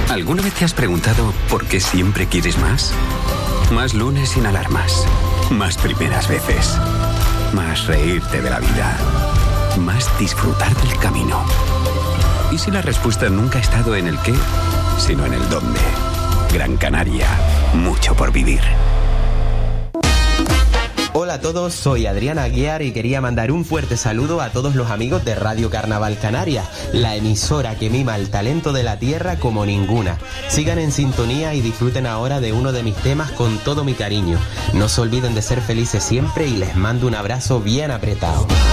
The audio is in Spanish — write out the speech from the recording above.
¿Alguna vez te has preguntado por qué siempre quieres más? Más lunes sin alarmas. Más primeras veces. Más reírte de la vida. Más disfrutar del camino. ¿Y si la respuesta nunca ha estado en el qué, sino en el dónde? Gran Canaria. Mucho por vivir. Hola a todos, soy Adrián Aguiar y quería mandar un fuerte saludo a todos los amigos de Radio Carnaval Canaria, la emisora que mima el talento de la tierra como ninguna. Sigan en sintonía y disfruten ahora de uno de mis temas con todo mi cariño. No se olviden de ser felices siempre y les mando un abrazo bien apretado.